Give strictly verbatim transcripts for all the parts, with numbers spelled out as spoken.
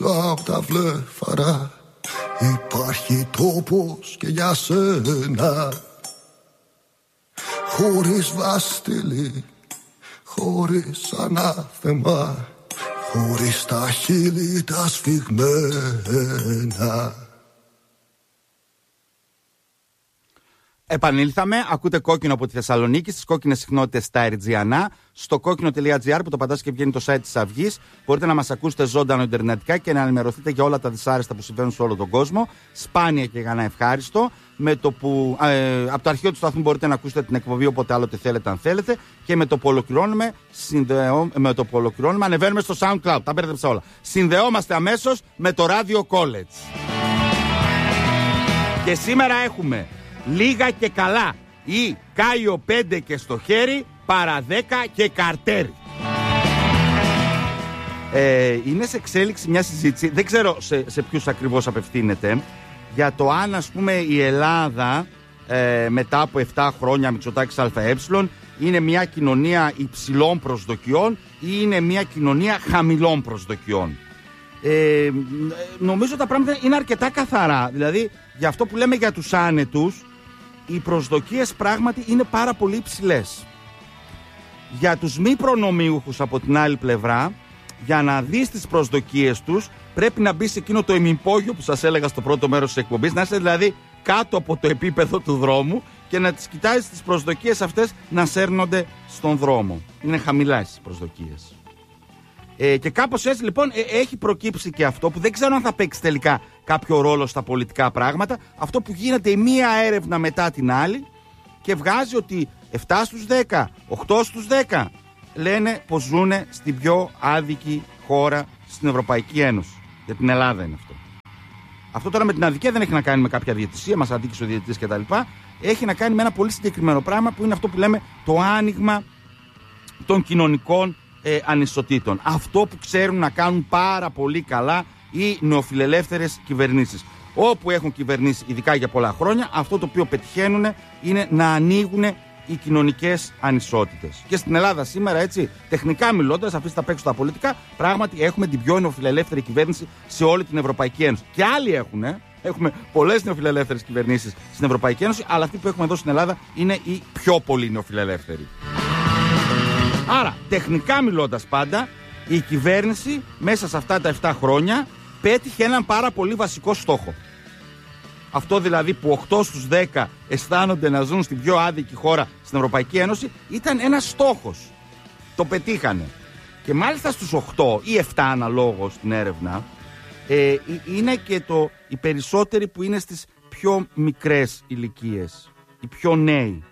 έξω από τα βλέφαρα υπάρχει τόπος και για σένα. Χωρίς βάστιλη, χωρίς ανάθεμα, χωρίς τα χείλη τα σφιγμένα. Επανήλθαμε, ακούτε Κόκκινο από τη Θεσσαλονίκη, στις κόκκινες συχνότητες στα Ερτζιανά, στο κόκκινο τελεία τζι άρ που το πατάς και βγαίνει το site της Αυγής. Μπορείτε να μας ακούσετε ζωντανό ιντερνετικά και να ενημερωθείτε για όλα τα δυσάρεστα που συμβαίνουν σε όλο τον κόσμο. Σπάνια και για να ευχάριστο. Με το που, ε, από το αρχείο του σταθμού μπορείτε να ακούσετε την εκπομπή όποτε άλλοτε θέλετε, αν θέλετε. Και με το που ολοκληρώνουμε, συνδεώ, με το που ολοκληρώνουμε ανεβαίνουμε στο SoundCloud. Τα μπέρδεψα όλα. Συνδεόμαστε αμέσως με το Radio College. Και σήμερα έχουμε λίγα και καλά ή Κάιο πέντε και στο χέρι, παρά δέκα και καρτέρι. Ε, είναι σε εξέλιξη μια συζήτηση, δεν ξέρω σε, σε ποιους ακριβώς απευθύνεται, για το αν ας πούμε η Ελλάδα ε, μετά από επτά χρόνια Μητσοτάκης ΑΕ είναι μια κοινωνία υψηλών προσδοκιών ή είναι μια κοινωνία χαμηλών προσδοκιών. Ε, νομίζω τα πράγματα είναι αρκετά καθαρά. Δηλαδή για αυτό που λέμε για τους άνετους, οι προσδοκίες πράγματι είναι πάρα πολύ υψηλές. Για τους μη προνομιούχους από την άλλη πλευρά, για να δεις τις προσδοκίες τους, πρέπει να μπει σε εκείνο το ημιπόγειο που σας έλεγα στο πρώτο μέρος της εκπομπής, να είσαι δηλαδή κάτω από το επίπεδο του δρόμου και να τις κοιτάζεις τις προσδοκίες αυτές να σέρνονται στον δρόμο. Είναι χαμηλά στις προσδοκίες. Ε, και κάπως έτσι λοιπόν ε, έχει προκύψει και αυτό που δεν ξέρω αν θα παίξει τελικά κάποιο ρόλο στα πολιτικά πράγματα. Αυτό που γίνεται η μία έρευνα μετά την άλλη και βγάζει ότι επτά στους δέκα, οκτώ στους δέκα λένε πως ζουν στην πιο άδικη χώρα στην Ευρωπαϊκή Ένωση. Για την Ελλάδα είναι αυτό. Αυτό τώρα με την αδικία δεν έχει να κάνει με κάποια διαιτησία, μας αδίκησε ο διαιτητής κτλ. Έχει να κάνει με ένα πολύ συγκεκριμένο πράγμα που είναι αυτό που λέμε το άνοιγμα των κοινωνικών ε, ανισοτήτων. Αυτό που ξέρουν να κάνουν πάρα πολύ καλά οι νεοφιλελεύθερες κυβερνήσεις. Όπου έχουν κυβερνήσει, ειδικά για πολλά χρόνια, αυτό το οποίο πετυχαίνουν είναι να ανοίγουν οι κοινωνικές ανισότητες. Και στην Ελλάδα σήμερα, έτσι, τεχνικά μιλώντας, αφήστε τα παίξω τα πολιτικά, πράγματι έχουμε την πιο νεοφιλελεύθερη κυβέρνηση σε όλη την Ευρωπαϊκή Ένωση. Και άλλοι έχουν, ε. Έχουμε πολλές νεοφιλελεύθερες κυβερνήσεις στην Ευρωπαϊκή Ένωση, αλλά αυτή που έχουμε εδώ στην Ελλάδα είναι η πιο πολύ νεοφιλελεύθερη. Άρα, τεχνικά μιλώντας πάντα, η κυβέρνηση μέσα σε αυτά τα επτά χρόνια πέτυχε έναν πάρα πολύ βασικό στόχο. Αυτό δηλαδή που οκτώ στους δέκα αισθάνονται να ζουν στην πιο άδικη χώρα στην Ευρωπαϊκή Ένωση ήταν ένας στόχος. Το πετύχανε. Και μάλιστα στους οκτώ ή επτά αναλόγως στην έρευνα ε, είναι και το, οι περισσότεροι που είναι στις πιο μικρές ηλικίες, οι πιο νέοι.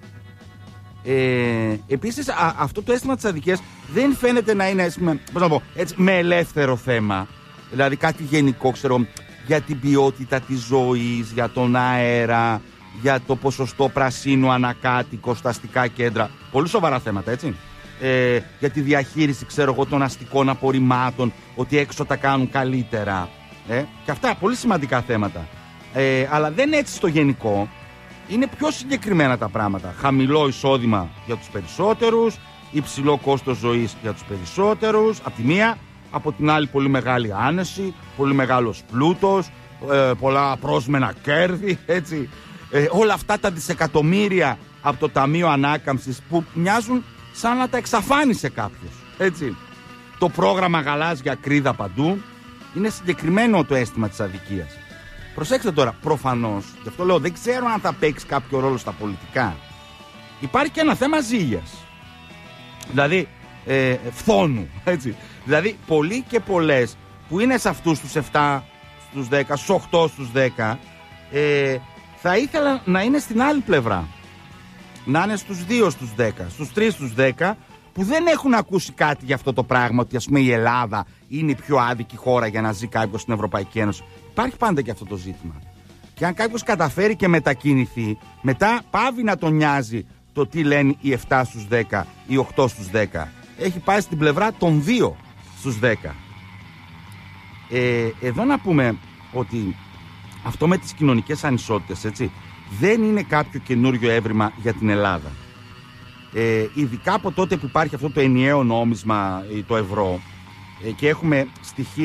Ε, επίσης α, αυτό το αίσθημα της αδικίας δεν φαίνεται να είναι με, πώς να πω, έτσι, με ελεύθερο θέμα. Δηλαδή κάτι γενικό, ξέρω, για την ποιότητα της ζωής, για τον αέρα, για το ποσοστό πρασίνου ανακάτοικο στα αστικά κέντρα. Πολύ σοβαρά θέματα, έτσι. Ε, για τη διαχείριση, ξέρω εγώ, των αστικών απορριμμάτων, ότι έξω τα κάνουν καλύτερα. Ε, και αυτά πολύ σημαντικά θέματα. Ε, αλλά δεν είναι έτσι στο γενικό. Είναι πιο συγκεκριμένα τα πράγματα. Χαμηλό εισόδημα για τους περισσότερους, υψηλό κόστος ζωής για τους περισσότερους, από τη μία. Από την άλλη πολύ μεγάλη άνεση, πολύ μεγάλος πλούτος, ε, πολλά πρόσμενα κέρδη, έτσι. Ε, όλα αυτά τα δισεκατομμύρια από το Ταμείο Ανάκαμψης που μοιάζουν σαν να τα εξαφάνισε κάποιος, έτσι. Το πρόγραμμα γαλάζια κρίδα παντού. Είναι συγκεκριμένο το αίσθημα της αδικίας. Προσέξτε τώρα, προφανώς, γι' αυτό λέω δεν ξέρω αν θα παίξει κάποιο ρόλο στα πολιτικά. Υπάρχει και ένα θέμα ζήλιας. Δηλαδή, ε, φθόνου, έτσι. Δηλαδή, πολλοί και πολλές που είναι σε αυτούς τους επτά στους δέκα, στους οκτώ στους δέκα, ε, θα ήθελα να είναι στην άλλη πλευρά. Να είναι στους δύο στους δέκα, στους τρεις στους δέκα, που δεν έχουν ακούσει κάτι για αυτό το πράγμα, ότι ας πούμε η Ελλάδα είναι η πιο άδικη χώρα για να ζει κάποιος στην Ευρωπαϊκή Ένωση. Υπάρχει πάντα και αυτό το ζήτημα. Και αν κάποιος καταφέρει και μετακινηθεί, μετά πάβει να τον νοιάζει το τι λένε οι επτά στους δέκα, οι οκτώ στους δέκα. Έχει πάει στην πλευρά των δύο στους δέκα. Ε, εδώ να πούμε ότι αυτό με τις κοινωνικές ανισότητες, έτσι, δεν είναι κάποιο καινούριο έβριμα για την Ελλάδα. Ε, ειδικά από τότε που υπάρχει αυτό το ενιαίο νόμισμα, το ευρώ, ε, και έχουμε στοιχεία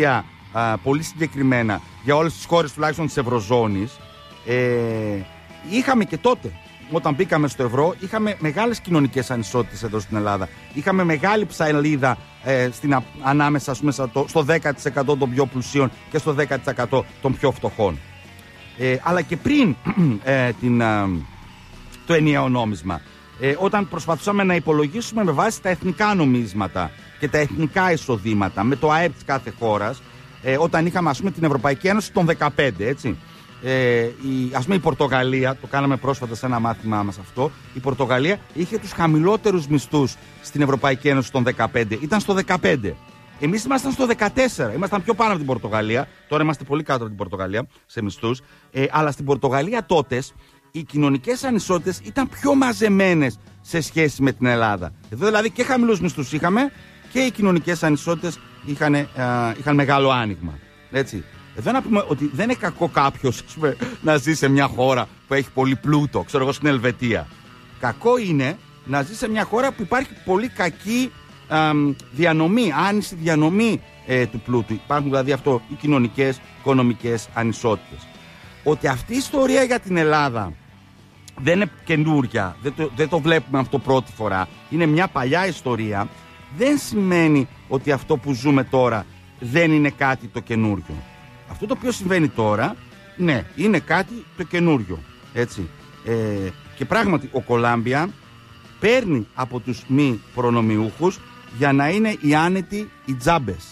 α, πολύ συγκεκριμένα για όλες τις χώρες τουλάχιστον της Ευρωζώνης, ε, είχαμε και τότε, όταν μπήκαμε στο ευρώ, είχαμε μεγάλες κοινωνικές ανισότητες εδώ στην Ελλάδα. Είχαμε μεγάλη ψαλίδα ε, στην, ανάμεσα, ας πούμε, στο, στο δέκα τοις εκατό των πιο πλουσίων και στο δέκα τοις εκατό των πιο φτωχών. Ε, αλλά και πριν ε, την, ε, το ενιαίο νόμισμα, ε, όταν προσπαθούσαμε να υπολογίσουμε με βάση τα εθνικά νομίσματα και τα εθνικά εισοδήματα, με το ΑΕΠ της κάθε χώρας, ε, όταν είχαμε, ας πούμε, την Ευρωπαϊκή Ένωση των δεκαπέντε, έτσι. Ε, η, ας πούμε, η Πορτογαλία, το κάναμε πρόσφατα σε ένα μάθημά μας αυτό, η Πορτογαλία είχε τους χαμηλότερους μισθούς στην Ευρωπαϊκή Ένωση των δεκαπέντε, ήταν στο δεκαπέντε. Εμείς ήμασταν στο δεκατέσσερα, ήμασταν πιο πάνω από την Πορτογαλία, τώρα είμαστε πολύ κάτω από την Πορτογαλία σε μισθούς, ε, αλλά στην Πορτογαλία τότε οι κοινωνικές ανισότητες ήταν πιο μαζεμένες σε σχέση με την Ελλάδα. Εδώ δηλαδή και χαμηλούς μισθούς είχαμε και οι κοινωνικές ανισότητες είχαν, ε, είχαν μεγάλο άνοιγμα. Έτσι. Εδώ να πούμε ότι δεν είναι κακό κάποιος, ας πούμε, να ζει σε μια χώρα που έχει πολύ πλούτο, ξέρω εγώ στην Ελβετία. Κακό είναι να ζει σε μια χώρα που υπάρχει πολύ κακή α, διανομή, άνηση διανομή ε, του πλούτου. Υπάρχουν δηλαδή αυτό οι κοινωνικές, οικονομικές ανισότητες. Ότι αυτή η ιστορία για την Ελλάδα δεν είναι καινούρια, δεν το, δεν το βλέπουμε αυτό πρώτη φορά, είναι μια παλιά ιστορία, δεν σημαίνει ότι αυτό που ζούμε τώρα δεν είναι κάτι το καινούριο. Αυτό το οποίο συμβαίνει τώρα, ναι, είναι κάτι το καινούριο, έτσι. Ε, και πράγματι ο Κολάμπια παίρνει από τους μη προνομιούχους για να είναι οι άνετοι οι τζάμπες.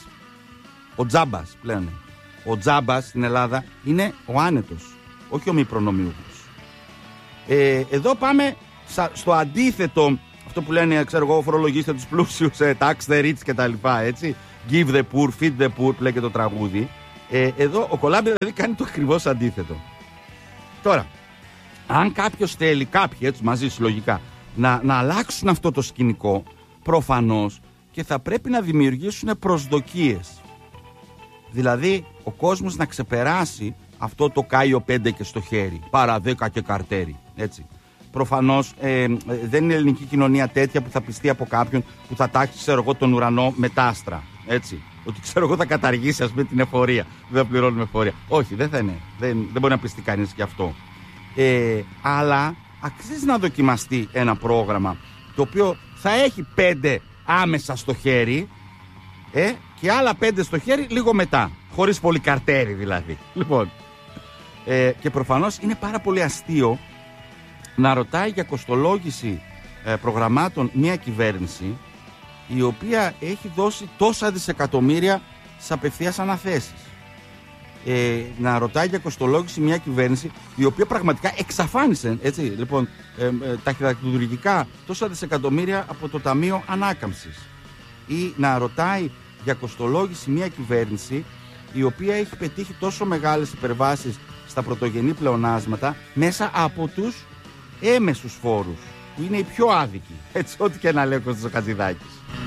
Ο τζάμπας πλέον. Ο τζάμπας στην Ελλάδα είναι ο άνετος, όχι ο μη προνομιούχος. Ε, εδώ πάμε στο αντίθετο, αυτό που λένε, ξέρω εγώ, φορολογήστε τους πλούσιους, tax the rich κτλ. Έτσι. Give the poor, feed the poor, που λέει και το τραγούδι. Ε, εδώ ο Κολάμπια δηλαδή κάνει το ακριβώς αντίθετο. Τώρα, αν κάποιος θέλει, κάποιοι έτσι μαζί συλλογικά, να, να αλλάξουν αυτό το σκηνικό, προφανώς και θα πρέπει να δημιουργήσουν προσδοκίες. Δηλαδή, ο κόσμος να ξεπεράσει αυτό το Κάιο πέντε και στο χέρι, παρά δέκα και καρτέρι, έτσι. Προφανώς ε, δεν είναι η ελληνική κοινωνία τέτοια που θα πιστεί από κάποιον που θα τάξει, ξέρω εγώ, τον ουρανό με τα άστρα, έτσι. Ότι ξέρω εγώ θα καταργήσει, ας πούμε, την εφορία. Δεν θα πληρώνουμε εφορία. Όχι, δεν θα είναι. Δεν, δεν μπορεί να πιστεί κανείς γι' αυτό. Ε, αλλά αξίζει να δοκιμαστεί ένα πρόγραμμα το οποίο θα έχει πέντε άμεσα στο χέρι ε, και άλλα πέντε στο χέρι λίγο μετά. Χωρίς πολύ καρτέρι δηλαδή. Λοιπόν. Ε, και προφανώς είναι πάρα πολύ αστείο να ρωτάει για κοστολόγηση ε, προγραμμάτων μια κυβέρνηση η οποία έχει δώσει τόσα δισεκατομμύρια σε απευθείας αναθέσεις. Ε, να ρωτάει για κοστολόγηση μια κυβέρνηση η οποία πραγματικά εξαφάνισε, έτσι, λοιπόν, ε, ε, ταχυδακτουργικά τόσα δισεκατομμύρια από το Ταμείο Ανάκαμψης. Ή να ρωτάει για κοστολόγηση μια κυβέρνηση η οποία έχει πετύχει τόσο μεγάλες υπερβάσεις στα πρωτογενή πλεονάσματα μέσα από τους έμεσους φόρους, που είναι οι πιο άδικοι. Έτσι, ό,τι και να λέει ο Κώστας Χατζηδάκης.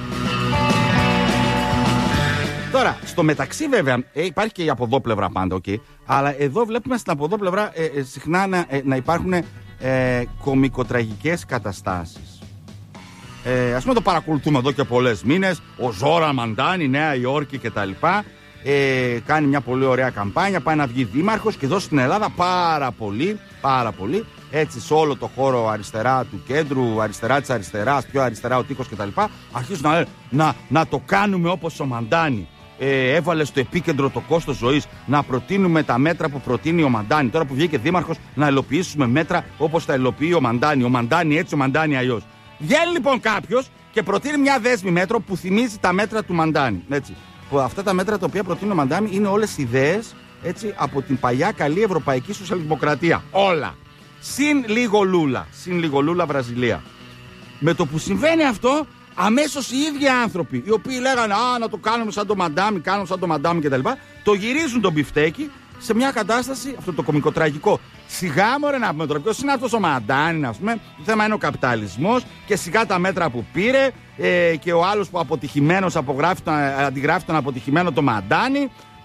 Τώρα, στο μεταξύ βέβαια, ε, υπάρχει και η από εδώ πλευρά πάντα, okay, αλλά εδώ βλέπουμε στην από εδώ πλευρά ε, ε, συχνά να, ε, να υπάρχουν ε, κωμικοτραγικές καταστάσεις. Ε, ας πούμε το παρακολουθούμε εδώ και πολλές μήνες, ο Ζόρα Μαντάνη, Νέα Υόρκη κτλ. Ε, κάνει μια πολύ ωραία καμπάνια, πάει να βγει δήμαρχος και εδώ στην Ελλάδα πάρα πολύ, πάρα πολύ, έτσι σε όλο το χώρο αριστερά του κέντρου, αριστερά της αριστεράς, πιο αριστερά ο τείχος κτλ. Αρχίζουν να, να, να το κάνουμε όπως ο Μαντάνη. Ε, έβαλε στο επίκεντρο το κόστος ζωής, να προτείνουμε τα μέτρα που προτείνει ο Μαντάνη. Τώρα που βγήκε δήμαρχος, να υλοποιήσουμε μέτρα όπως τα υλοποιεί ο Μαντάνη. Ο Μαντάνη έτσι, ο Μαντάνη αλλιώς. Βγαίνει λοιπόν κάποιος και προτείνει μια δέσμη μέτρων που θυμίζει τα μέτρα του Μαντάνη. Έτσι. Που αυτά τα μέτρα τα οποία προτείνει ο Μαντάνη είναι όλες ιδέες, έτσι, από την παλιά καλή ευρωπαϊκή σοσιαλδημοκρατία. Όλα. Συν λίγο Λούλα. Συν λίγο Λούλα Βραζιλία. Με το που συμβαίνει αυτό, αμέσως οι ίδιοι άνθρωποι, οι οποίοι λέγανε «Α, να το κάνουμε σαν το Μαντάμι, κάνουμε σαν το Μαντάμι» κτλ., το γυρίζουν τον μπιφτέκι σε μια κατάσταση, αυτό το κωμικοτραγικό. Σιγά μωρέ να πούμε τώρα, ποιος είναι αυτός ο Μαντάνι, ας πούμε, το θέμα είναι ο καπιταλισμός και σιγά τα μέτρα που πήρε ε, και ο άλλος που αποτυχημένος απογράφει τον, αντιγράφει τον αποτυχημένο το Μαντάνι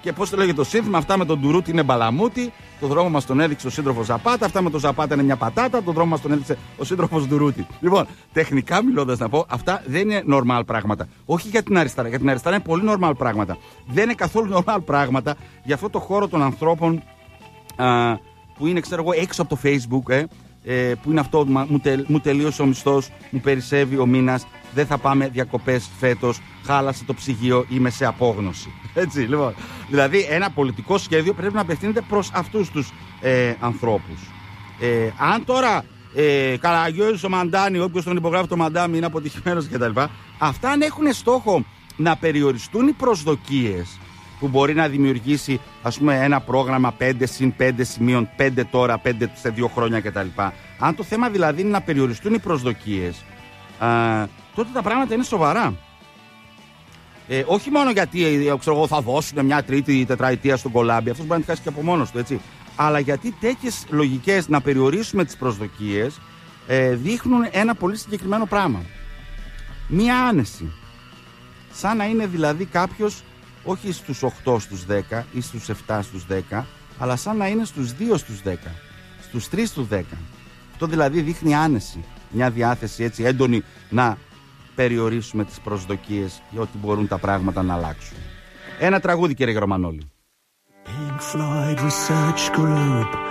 Και πώς το λέγεται το σύνθημα, αυτά με τον Ντουρούτη είναι μπαλαμούτι, το δρόμο μας τον έδειξε ο σύντροφος Ζαπάτα, αυτά με τον Ζαπάτα είναι μια πατάτα, το δρόμο μας τον έδειξε ο σύντροφος Ντουρούτη. Λοιπόν, τεχνικά μιλώντας να πω, αυτά δεν είναι normal πράγματα. Όχι για την αριστερά, για την αριστερά είναι πολύ normal πράγματα. Δεν είναι καθόλου normal πράγματα για αυτό το χώρο των ανθρώπων α, που είναι, ξέρω εγώ, έξω από το Facebook, ε, ε, που είναι αυτό, μου, τε, μου τελείωσε ο μισθός, μου περισσεύει ο μήνας, δεν θα πάμε διακοπές φέτος, χάλασε το ψυγείο, είμαι σε απόγνωση. Έτσι, λοιπόν. Δηλαδή, ένα πολιτικό σχέδιο πρέπει να απευθύνεται προς αυτούς τους ε, ανθρώπους. Ε, αν τώρα ε, Καραγιώζης ο Μαντάνη, όποιος τον υπογράφει το Μαντάμι είναι αποτυχημένος κτλ. Αυτά αν έχουν στόχο να περιοριστούν οι προσδοκίες που μπορεί να δημιουργήσει, ας πούμε, ένα πρόγραμμα πέντε συν πέντε σημείων, πέντε τώρα, πέντε σε δύο χρόνια κτλ. Αν το θέμα δηλαδή είναι να περιοριστούν οι προσδοκίες, α, τότε τα πράγματα είναι σοβαρά. Ε, όχι μόνο γιατί ε, ξέρω εγώ, θα δώσουν μια τρίτη τετραετία στον Κολάμπη, αυτός μπορεί να τη χάσει και από μόνος του, έτσι. Αλλά γιατί τέτοιες λογικές να περιορίσουμε τις προσδοκίες ε, δείχνουν ένα πολύ συγκεκριμένο πράγμα. Μία άνεση. Σαν να είναι δηλαδή κάποιος όχι στους οκτώ στους δέκα ή στους επτά στους δέκα, αλλά σαν να είναι στους δύο στους δέκα, στους τρεις στους δέκα. Αυτό δηλαδή δείχνει άνεση, μια διάθεση έτσι έντονη να περιορίσουμε τις προσδοκίες για ότι μπορούν τα πράγματα να αλλάξουν. Ένα τραγούδι, κύριε Γερμανόλη. Pink Floyd Research Group